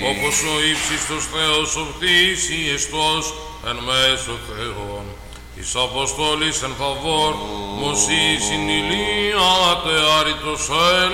όπως ο ύψιστος Θεός οφθής ιεστός εν μέσω Θεών. Εις Αποστόλης εν φαβόρ, Μωσής in Ηλία, τε άρητος